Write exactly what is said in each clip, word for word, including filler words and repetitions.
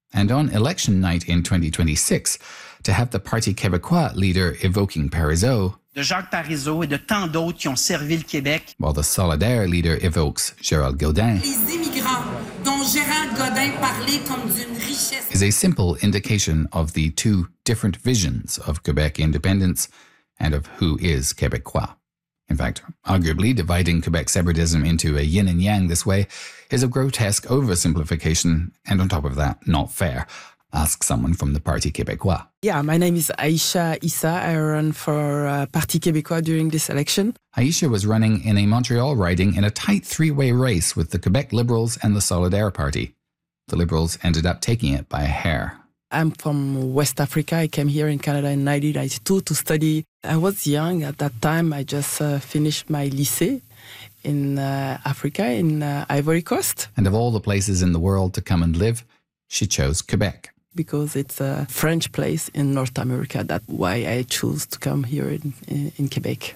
And on election night in twenty twenty-six, to have the Parti Québécois leader evoking Parizeau, de Jacques Parizeau et de tant d'autres qui ont servi le Québec, while the Solidaire leader evokes Gérald Godin, les immigrants dont Gérald Godin parlait comme d'une richesse, is a simple indication of the two different visions of Quebec independence and of who is Québécois. In fact, arguably dividing Quebec separatism into a yin and yang this way is a grotesque oversimplification, and on top of that, not fair. Ask someone from the Parti Québécois. Yeah, my name is Aïcha Issa. I run for uh, Parti Québécois during this election. Aïcha was running in a Montreal riding in a tight three-way race with the Quebec Liberals and the Solidaire Party. The Liberals ended up taking it by a hair. I'm from West Africa. I came here in Canada in nineteen ninety-two to study. I was young at that time. I just uh, finished my lycée in uh, Africa, in uh, Ivory Coast. And of all the places in the world to come and live, she chose Quebec. Because it's a French place in North America. That's why I chose to come here in, in, in Quebec.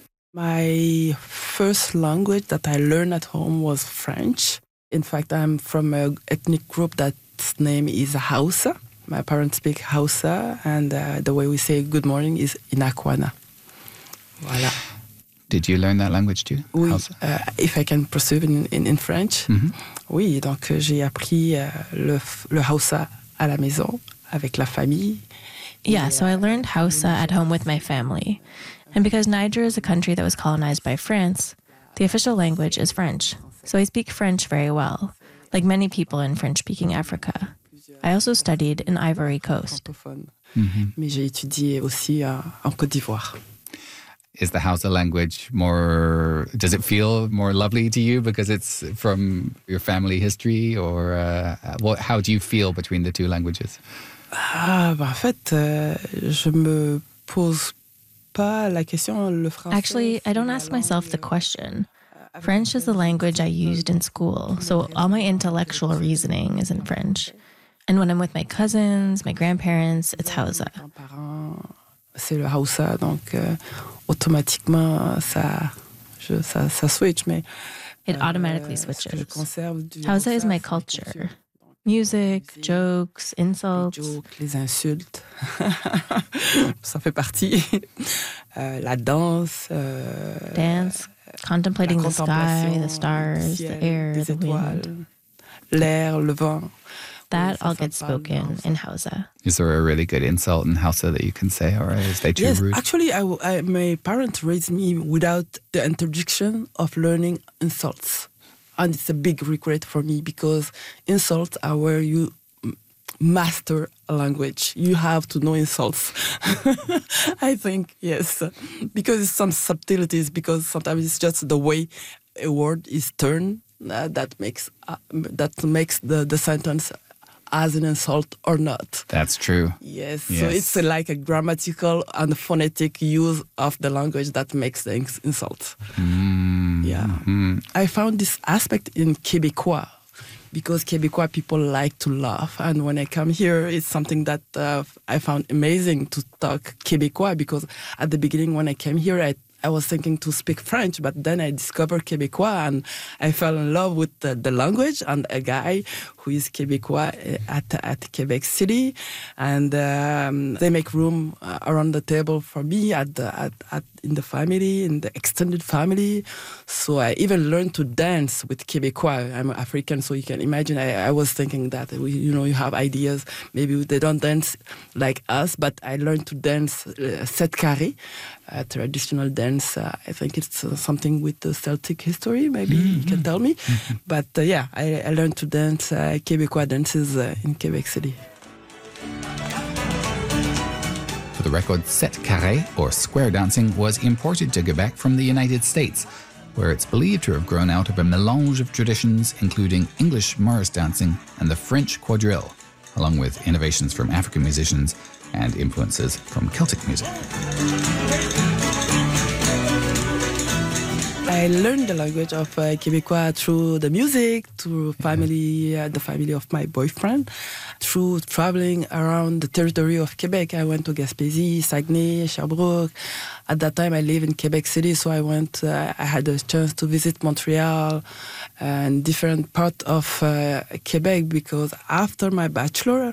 My first language that I learned at home was French. In fact, I'm from an ethnic group that's name is Hausa. My parents speak Hausa, and uh, the way we say good morning is Inakwana. Voilà. Did you learn that language too? Oui, Hausa? uh, if I can pursue in, in, in French. Mm-hmm. Oui, donc j'ai appris uh, le, le Hausa à la maison, avec la famille. Yeah, so I learned Hausa at home with my family. And because Niger is a country that was colonized by France, the official language is French. So I speak French very well, like many people in French-speaking Africa. I also studied in Ivory Coast. Mm-hmm. Mais j'ai étudié aussi uh, en Côte d'Ivoire. Is the Hausa language more, does it feel more lovely to you because it's from your family history, or uh, what, how do you feel between the two languages? Ah, bah en fait, euh, je me pose pas la question. Le français, Actually, I don't ask myself the question. French is the language I used in school, so all my intellectual reasoning is in French. And when I'm with my cousins, my grandparents, it's Hausa. C'est le Hausa, donc euh, automatiquement ça, je, ça, ça switch. Mais it automatically switches. Hausa is my culture. Music, jokes, insults. Les jokes, les insultes, ça fait partie. euh, la danse. Euh, Dance, contemplating the sky, the stars, ciel, the air, the étoiles, wind. L'air, le vent. That all gets spoken in Hausa. Is there a really good insult in Hausa that you can say, or is they too yes, rude? Actually, I, I, my parents raised me without the introduction of learning insults. And it's a big regret for me because insults are where you master a language. You have to know insults. I think, yes. Because it's some subtleties, because sometimes it's just the way a word is turned uh, that makes uh, that makes the, the sentence as an insult or not. That's true. Yes, yes. So it's like a grammatical and phonetic use of the language that makes things insults. Mm. Yeah. Mm. I found this aspect in Québécois because Québécois people like to laugh. And when I come here, it's something that uh, I found amazing to talk Québécois, because at the beginning when I came here, I I was thinking to speak French, but then I discovered Québécois and I fell in love with the, the language and a guy who is Québécois at, at Quebec City. And um, they make room uh, around the table for me at the, at, at, in the family, in the extended family. So I even learned to dance with Québécois. I'm African, so you can imagine, I, I was thinking that, we, you know, you have ideas, maybe they don't dance like us, but I learned to dance uh, sept carré, a traditional dance. Uh, I think it's uh, something with the Celtic history, maybe mm-hmm. you can tell me. Mm-hmm. But uh, yeah, I, I learned to dance uh, Québécois dances uh, in Quebec City. For the record, sept carré, or square dancing, was imported to Quebec from the United States, where it's believed to have grown out of a melange of traditions, including English Morris dancing and the French quadrille, along with innovations from African musicians and influences from Celtic music. I learned the language of uh, Québécois through the music, through family, uh, the family of my boyfriend, through traveling around the territory of Quebec. I went to Gaspésie, Saguenay, Sherbrooke. At that time, I lived in Quebec City, so I went. Uh, I had a chance to visit Montreal and different parts of uh, Quebec, because after my bachelor,